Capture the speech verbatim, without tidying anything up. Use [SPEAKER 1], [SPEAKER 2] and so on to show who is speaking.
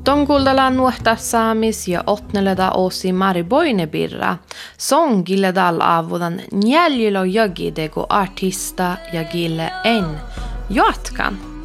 [SPEAKER 1] Tonkuldala nuohta saamis ja otneleda osi mariboine birra. Son gilledal avudan njäljylo jagidego artista ja gille en. Jatkan.